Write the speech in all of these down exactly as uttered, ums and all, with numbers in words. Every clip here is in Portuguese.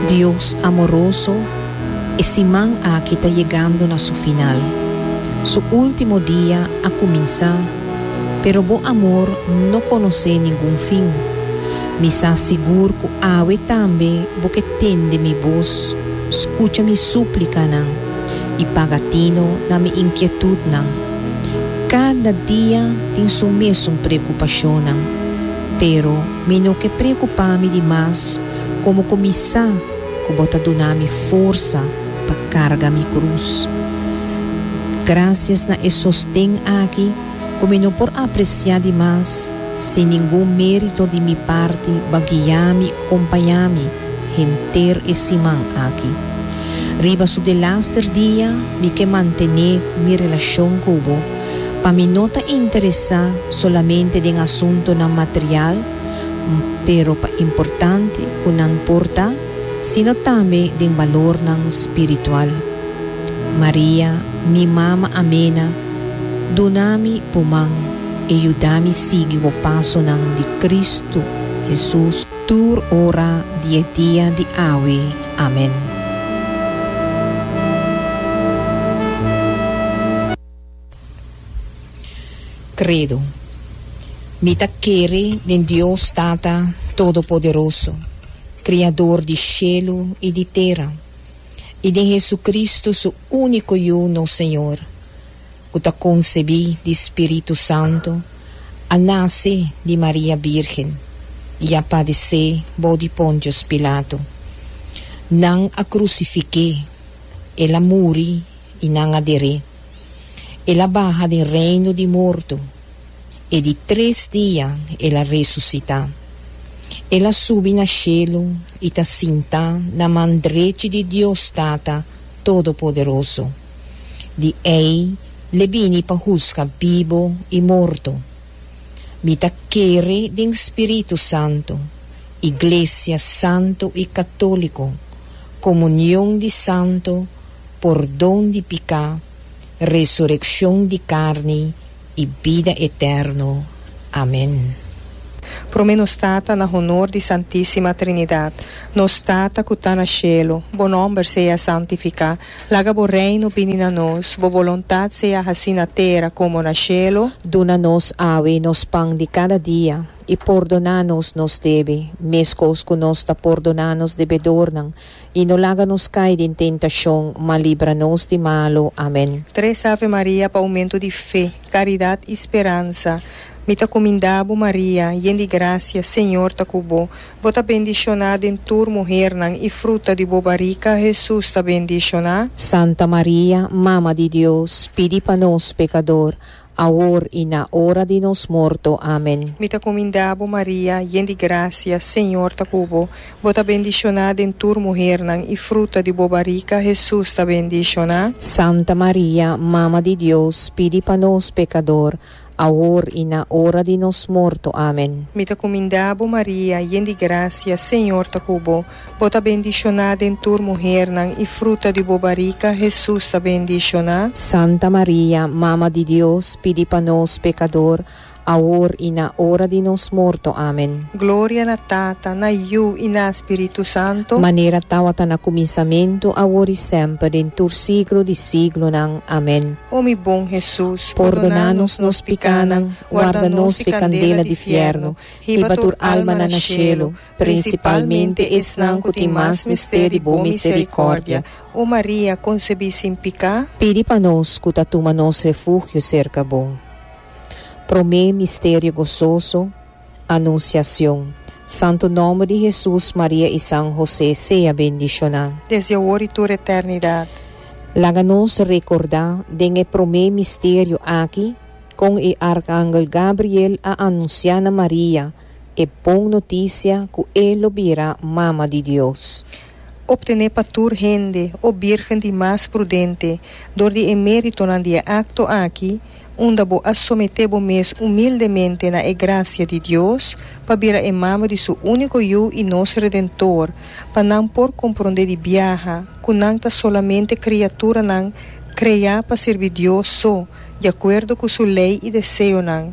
Dios amoroso, esse man aqui está chegando na seu final. Su último dia a começar, pero bo amor não conhece nenhum fim. Me sa seguro que awe também porque tende mi voz, escuta mi súplica nan, e pagatino na mi inquietud nan. Cada dia tem sua mesma preocupação nan, pero me não que preocupar-me demais, como começar que bota donar-me força para carregar mi cruz. Graças na e sostém aqui, como não por apreciar demais, sem nenhum mérito de minha parte, guiar-me, acompanhar-me, ter esse man aqui. Riba su de laster dia, me que manter minha relação com o para me não interessar solamente em assunto na material, pero pa importante que não importa, sino também em valor não espiritual. Maria, mi mama amena, donami pumang, e ayudami seguir o passo nan de Cristo Jesus, tur ora dia dia de awe. Amém. Credo. Me taquere de Deus Tata Todo-Poderoso, Criador de cielo e de terra, e de Jesus Cristo, seu único e uno Senhor, que ta concebi de Espírito Santo, a nasce de Maria Virgem, e a padecer bo de Pontius Pilato. Nang a crucifiquei, ela muri e nang adere. Ela baja del reino de morto, e de três dias ela ressuscita. Ela subi na cielo e ta sinta na mandrete de Deus Tata Todo-Poderoso. De ei le vini pa juzga vivo e morto. Mi ta quere de Espírito Santo, Iglesia Santo e Católico, comunhão de santo, perdão de pecado, ressurreição de carne e vida eterna. Amém. Pro me nos tata na honor di Santissima Trinidad, nos tata que tá na cielo, bo nome seja santificado, laga bo reino vini na nos, bo vontade seja assim na terra como na cielo. Dona-nos awe nos pão de cada dia, e perdona-nos nos debe, mescos que nos ta perdona-nos debedor nang, e no laga-nos cair em tentação, mas livra-nos de malo. Amém. Três Ave Maria para aumento de fé, caridade e esperança. Me ta comendabo Maria, yen de gracia, Senhor ta cubo, bota bendicionada em tur mulher nang e fruta de bobarica, Jesus ta bendicionada. Santa Maria, Mama de Deus, pedi para nós pecador, agora e na hora de nos morto. Amém. Me ta comendabo Maria, yen de gracia, Senhor ta cubo, bota bendicionada em tur mulher nang e fruta de bobarica, Jesus ta bendicionada. Santa Maria, Mama de Deus, pedi para nós pecador, agora e na hora de nos morto. Amém. Me ta comendabo Maria, yen de gracia, Senhor ta cubo, bota bendicionada em tur mulher nang e fruta de bobarica, Jesus ta bendicionada. Santa Maria, Mama de Deus, pedi para nós pecador, agora e na hora de nos morto. Amém. Glória na Tata, na Iu e na Espírito Santo. Maneira tawata na começamento, agora e sempre, em tur siglo de siglo nang. Amém. O mi bom Jesus, perdona-nos nos picanang, guarda-nos de candela de fierno, riba tur alma na cielo, principalmente es nang que mais mistério bo misericórdia. O Maria, concebi sem picar, pedi para nós que tatuma nos refúgio cerca bom. Pro me mistério gozoso, anunciação. Santo nome de Jesus, Maria e São José, seja bendicionado. Desde agora e toda eternidade. Laga-nos recordar de pro me mistério aqui, com o arcángel Gabriel a anunciar na Maria, e bom notícia que ele virá mama de Deus. Obtener para tur rende, o virgem de mais prudente, dor de emérito na dia acto aqui, onde bo assometer bo mes humildemente na e gracia de Deus, para vir a mama de seu único eu e nosso Redentor, para não por compreender de viaja, que não está solamente criatura não criar para servir Deus só, de acordo com sua lei e desejo não.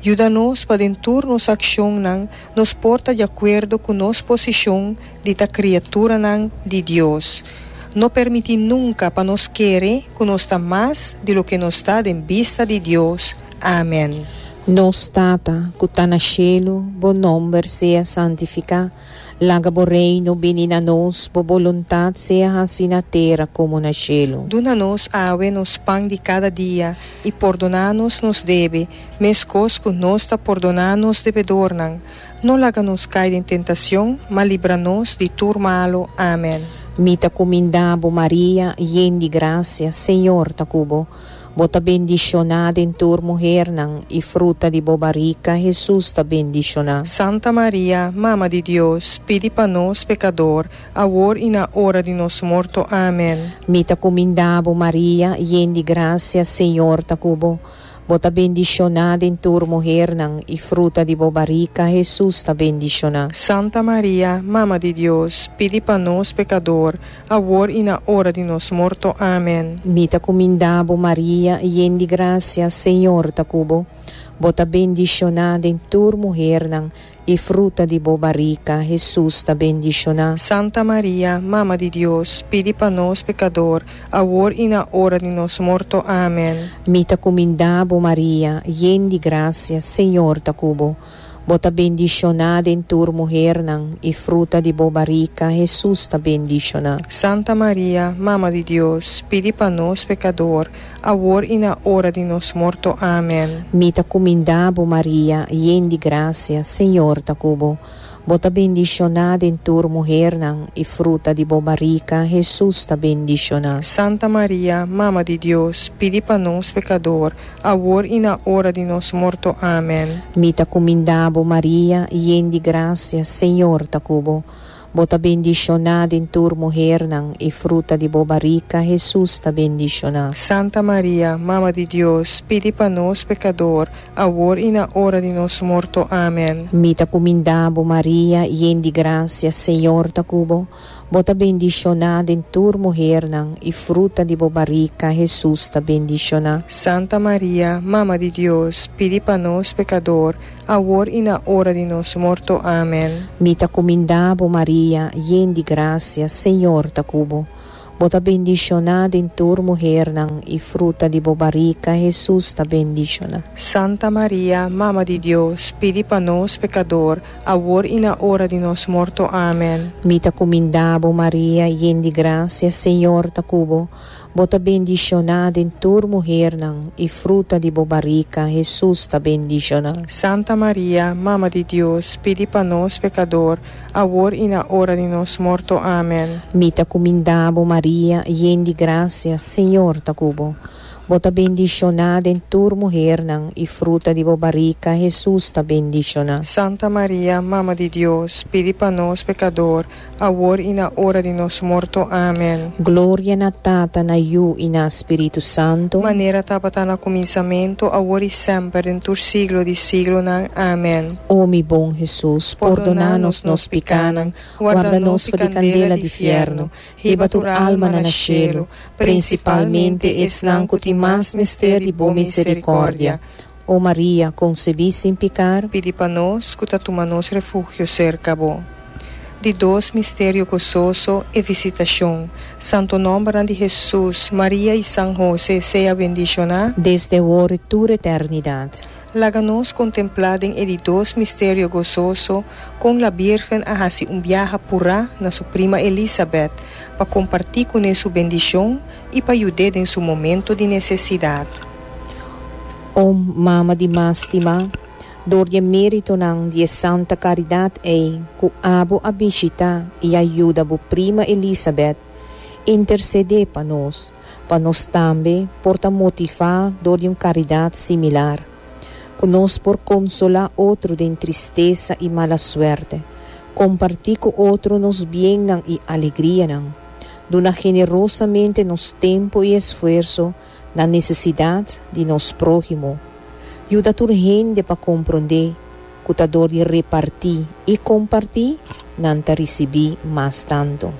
Ajuda-nos para dentur nossa ação nang nos porta de acordo com nossa posição de ta criatura nang de Deus. Não permite nunca para nos querer que nos está mais de lo que nos está em vista de Deus. Amém. Nos tata, que está na cielo, bom nome seja santificado. Laga bo reino, benina nos, bo voluntad seja assim na terra como na cielo. Duna-nos awe nos pão de cada dia, e perdona-nos nos deve, mescos que nos está perdona-nos devedornan. Não laga-nos cair em tentação, mas livra-nos de tudo malo. Amém. Mita comindabo Maria, yen de graça, Senhor tacubo. Bota bendicionada em tua mulher nang, e fruta de bobarica, Jesus ta bendicionada. Santa Maria, Mama de Deus, pedi para nós pecador, agora e na hora de nosso morto. Amém. Mita comindabo Maria, yen de graça, Senhor tacubo. Bota bendicionada em tua mulher nang, e fruta de bobarica, Jesus ta bendicionada. Santa Maria, Mama de Deus, pedi para nós pecador, agora e na hora de nosso morto. Amém. Mita comindabo Maria, yen de graça, Senhor tacubo. Bota bendicionada em tua mulher nang, e fruta de bobarica, Jesus ta bendicionada. Santa Maria, Mama de Deus, pedi para nós pecador, agora e na hora de nosso morto. Amém. Mita comindabo Maria, yen de graça, Senhor tacubo. Bota bendicionada em tua mulher nang, e fruta de bobarica, Jesus ta bendicionada. Santa Maria, Mama de Deus, pedi para nós pecador, agora e na hora de nosso morto. Amém. Mita comindabo Maria, yen de graça, Senhor tacubo. Bota bendicionada em tua mulher nang, e fruta de bobarica, Jesus ta bendicionada. Santa Maria, Mama de Deus, pedi para nós pecador, agora e na hora de nosso morto. Amém. Mita comindabo Maria, yen de graça, Senhor tacubo. Bota bendicionada em tua mulher nang, e fruta de bobarica, Jesus ta bendicionada. Santa Maria, Mama de Deus, pedi para nós pecador, agora e na hora de nosso morto. Amém. Mita comindabo Maria, yen de graça, Senhor tacubo. Bota bendicionada em tua mulher nang, e fruta de bobarica, Jesus ta bendicionada. Santa Maria, Mama de Deus, pedi para nós pecador, agora e na hora de nosso morto. Amém. Mita comindabo Maria, yen de graça, Senhor tacubo. Bota bendicionada em tua mulher nang, e fruta de bobarica, Jesus ta bendicionada. Santa Maria, Mama de Deus, pedi para nós pecador, agora e na hora de nosso morto. Amém. Mita comindabo Maria, yen de graça, Senhor tacubo. Bota bendicionada em tua mulher nang, e fruta de bobarica, Jesus ta bendicionada. Santa Maria, Mama de Deus, pedi para nós pecador, agora e na hora de nosso morto. Amém. Mita comindabo Maria, yen de graça, Senhor tacubo. Bota bendicionada em tua mulher nang, e fruta de bobarica, Jesus ta bendicionada. Santa Maria, Mama de Deus, pedi para nós pecador, agora e na hora de nosso morto. Amém. Glória na Tata, na Iu e na Espírito Santo. Maneira tapata na começamento, agora e sempre, em tur siglo de siglo. Nang. Amém. Ó mi bom Jesus, perdona-nos nos picanan, guarda-nos de candela de fierno, riba tur alma na cielo, principalmente esnanco ti mas mistério de boa misericórdia. Ó Maria, concebi sem pecar, pedi para nós, que tuma nos refúgio cerca bo. De dois mistério gozoso e visitação. Santo nome de Jesus, Maria e São José, seja bendicionado desde agora e toda eternidade. Laga-nos contemplarem e de dois mistério gozoso com a Virgem a fazer um viaje pura na sua prima Elizabeth para compartilhar com ela sua bendição e para ajudar em seu momento de necessidade. Ó Mama de Mástima, dor de mérito nang de Santa Caridade é que abo a visita e ajuda a prima Elizabeth interceder para nós, para nós também porta motivar dor de uma caridade similar. Nós por consolar outro de tristeza e mala suerte, compartir com outro nos bem e alegria nang, donar generosamente nos tempo e esforço na necessidade de nos próximo. Ajuda a gente para compreender que a dor de repartir e compartir não te recebi mais tanto.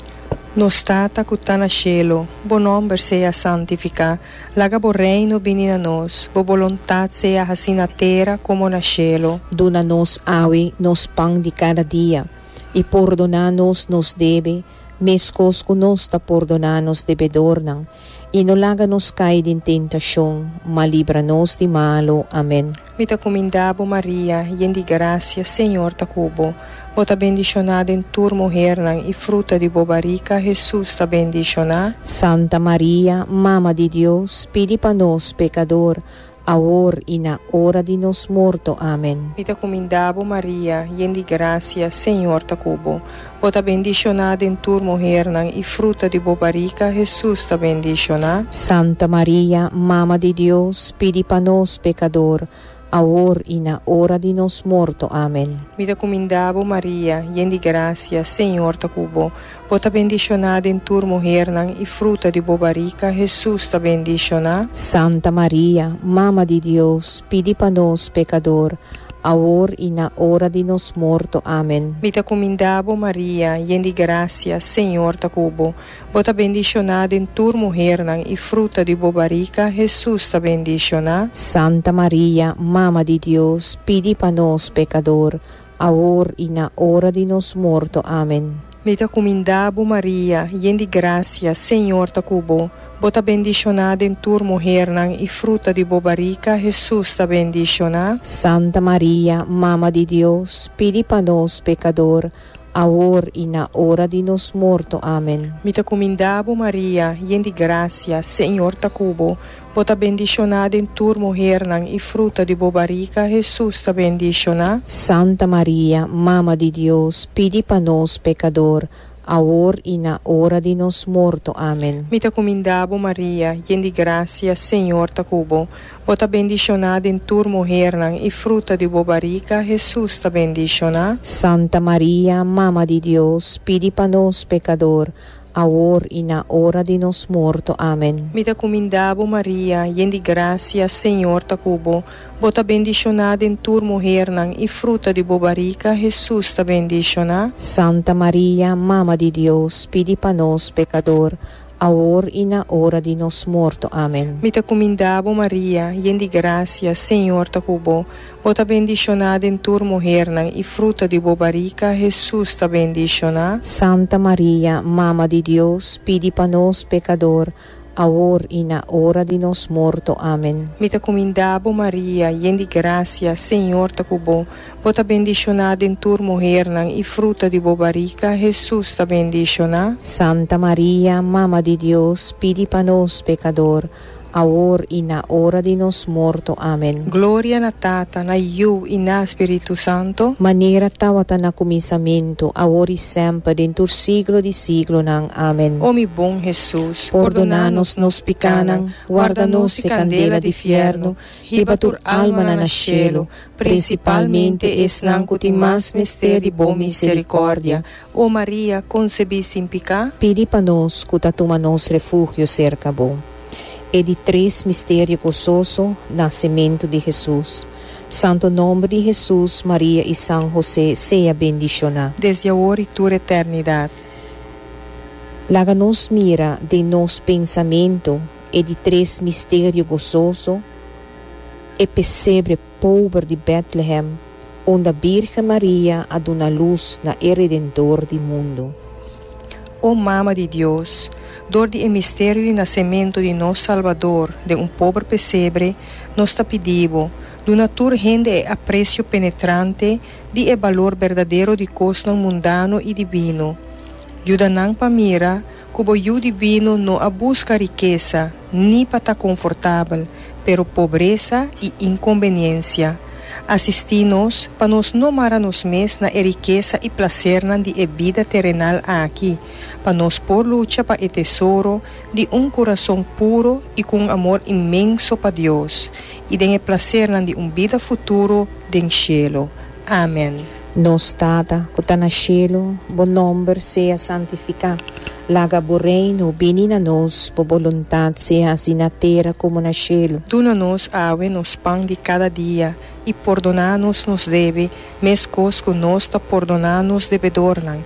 Nos tata que tá na cielo, bo nome seja santificado, laga bo reino venha a nós, bo vontade seja assim na terra como na cielo. Dona-nos hoje nos pão de cada dia, e perdona-nos nos deve, mescos que nos ta perdona-nos devedornan, e não laga-nos cair em tentação, mas livra-nos de malo. Amém. Mita comendabo Maria, yen de graça, Senhor ta cubo. Bota bendicionada em tua mulher e fruta de bobarica, Jesus ta bendicionada. Santa Maria, Mama de Deus, pedi para nós, pecador, agora e na hora de nos morto. Amém. Mita comendabo Maria, yen de graça, Senhor ta cubo. Bota bendicionada em tua mulher e fruta de bobarica, Jesus ta bendicionada. Santa Maria, Mama de Deus, pedi para nós, pecador, agora e na hora de nos morto. Amém. Mita comendabo Maria, yen de graça, Senhor ta cubo. Bota bendicionada em tua mulher e fruta de bobarica, Jesus ta bendicionada. Santa Maria, Mama de Deus, pedi para nós, pecador, agora e na hora de nos morto. Amém. Mita comendabo Maria, yen de graça, Senhor ta cubo. Bota bendicionada em tua mulher e fruta de bobarica, Jesus ta bendicionada. Santa Maria, Mama de Deus, pedi para nós, pecador, agora e na hora de nos morto. Amém. Mita comendabo Maria, yen de graça, Senhor ta cubo. Bota bendicionada em tua mulher e fruta de bobarica, Jesus ta bendicionada. Santa Maria, Mama de Deus, pedi para nós, pecador, agora e na hora de nos morto. Amém. Mita comendabo Maria, yen de graça, Senhor ta cubo. Bota bendicionada em tua mulher e fruta de bobarica, Jesus ta bendicionada. Santa Maria, Mama de Deus, pedi para nós, pecador, agora e na hora de nos morto. Amém. Mita comendabo Maria, yen de graça, Senhor ta cubo. Bota bendicionada em tua mulher e fruta de bobarica, Jesus ta bendicionada. Santa Maria, Mama de Deus, pedi para nós, pecador, agora e na hora de nos morto. Amém. Mita comendabo Maria, yen de graça, Senhor ta cubo. Bota bendicionada em tua mulher e fruta de bobarica, Jesus ta bendicionada. Santa Maria, Mama de Deus, pedi para nós, pecador, agora e na hora de nos morto. Amém. Mita comendabo Maria, yen de graça, Senhor ta cubo. Bota bendicionada em tua mulher e fruta de bobarica, Jesus ta bendicionada. Santa Maria, Mama de Deus, pedi para nós, pecador, agora e na hora de nos morto. Amém. Mita comendabo Maria, yen de graça, Senhor ta cubo. Bota bendicionada em tua mulher e fruta de bobarica, Jesus ta bendicionada. Santa Maria, Mama de Deus, pedi para nós, pecador, agora e na hora de nos morto. Amém. Glória na Tata, na Iu e na Espírito Santo. Maneira tawata na começamento, agora e sempre, dentro do siglo de siglo nang. Amém. Ó mi bom Jesus, Perdona-nos nos picanan, guarda-nos de candela de fierno, ribatur alma na nascelo, principalmente es nanco ti mais mistério de boa misericórdia. Ó Maria, concebi sem pecado. Pedi para nós, cutatuma nos refúgio cerca bom. E de três mistérios gozoso, nascimento de Jesus. Santo nome de Jesus, Maria e São José, seja bendicionado. Desde agora e toda eternidade. Laga nos mira de nos pensamento e de três mistérios gozoso, e pesebre pobre de Bethlehem, onde a Virgem Maria a dona luz na Redentor do mundo. Ó Mama de Deus, dor de mistério de nascimento de nosso Salvador, de um pobre pesebre, nos ta pedimos, do natur rende e aprecio penetrante, de e valor verdadeiro de costo mundano e divino. Yudanang pamira, cubo yu divino no a busca riqueza, ni para confortável, pero pobreza e inconveniência. Assisti-nos para nos não nos mes na riqueza e prazer de e vida terrenal aqui, para nos por luta para o tesouro de um coração puro e com amor imenso para Deus, e de prazer de um vida futuro de cielo. Amém. Nos Tata, que está no cielo, bom nome seja santificado. Laga bo reino, venha a nós, por vontade seja assim na terra como no cielo. Duna-nos ave nos pão de cada dia, e perdona-nos nos deve, mescos que nós ta perdona-nos devedornan.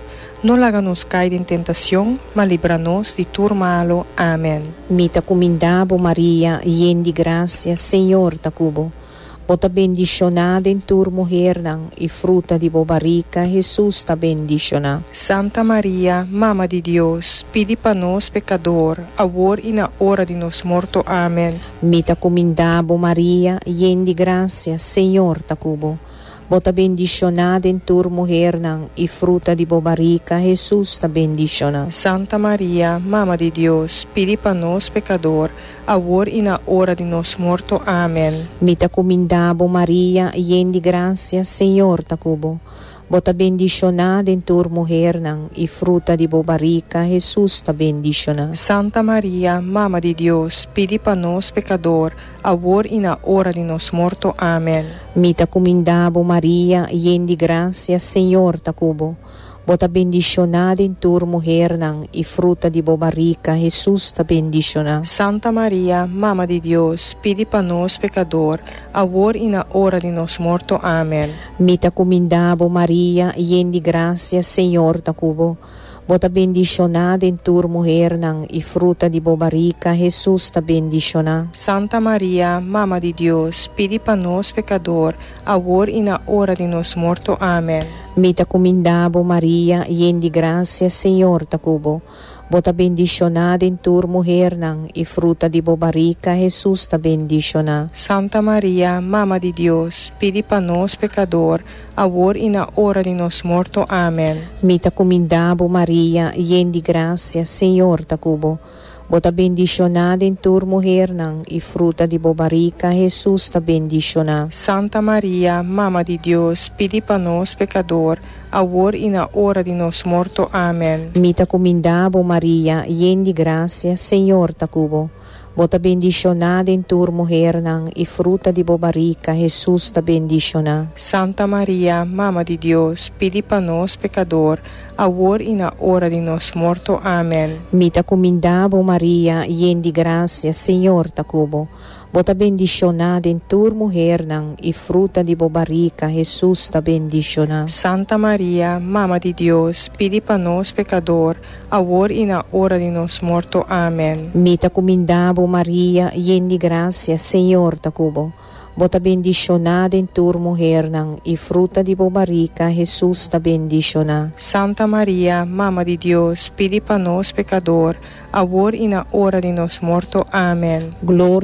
não laga-nos cair em tentação, mas livra-nos de tudo malo. Amém. Mita comindabo Maria, ien de graça, Senhor tacubo. Bota bendicionada em tur mulher nang, e fruta de bobarica, Jesus ta bendicionada. Santa Maria, Mama de Deus, pedi para nós pecador, agora e na hora de nos morto. Amém. Mita comindabo Maria, ien de graça, Senhor tacubo. Bota bendicionada em tur mulher nang, e fruta de bobarica, Jesus ta bendicionada. Santa Maria, Mama de Deus, pedi para nós pecador, agora e na hora de nos morto. Amém. Mita comindabo Maria, ien de graça, Senhor tacubo. Bota bendicionada em tur mulher nang, e fruta de bobarica, Jesus ta bendicionada. Santa Maria, Mama de Deus, pedi para nós pecador, agora e na hora de nos morto. Amém. Mita comindabo Maria, ien de graça, Senhor tacubo. Bota bendicionada em tur mulher nang, e fruta de bobarica, Jesus ta bendicionada. Santa Maria, Mama de Deus, pedi para nós pecador, agora e na hora de nos morto. Amém. Mita comindabo Maria, ien de graça, Senhor tacubo. Bota bendicionada em tur mulher nang, e fruta de bobarica, Jesus ta bendicionada. Santa Maria, Mama de Deus, pedi para nós pecador, agora e na hora de nos morto. Amém. Mita comindabo Maria, ien de graça, Senhor tacubo. Bota bendicionada em tur mulher nang, e fruta de bobarica, Jesus ta bendicionada. Santa Maria, Mama de Deus, pedi para nós pecador, agora e na hora de nos morto. Amém. Mita comindabo Maria, ien de graça, Senhor tacubo. Bota bendicionada em tur mulher nang, e fruta de bobarica, Jesus ta bendicionada. Santa Maria, Mama de Deus, pedi para nós pecador, agora e na hora de nos morto. Amém. Mita comindabo Maria, ien de graça, Senhor tacubo. Bota bendicionada em tur mulher nang, e fruta de bobarica, Jesus ta bendicionada. Santa Maria, Mama de Deus, pedi para nós pecador, agora e na hora de nos morto. Amém. Mita comindabo Maria, ien de graça, Senhor tacubo. Bota bendicionada em tur mulher nang, e fruta de bobarica, Jesus ta bendicionada. Santa Maria, Mama de Deus, pedi para nós pecador, agora e na hora de nos morto. Amém. Mita comindabo Maria, ien de graça, Senhor tacubo. Bota bendicionada em tur mulher nang, e fruta de bobarica, Jesus ta bendicionada. Santa Maria, Mama de Deus, pedi para nós pecador, agora e na hora de nos morto. Amém. Glória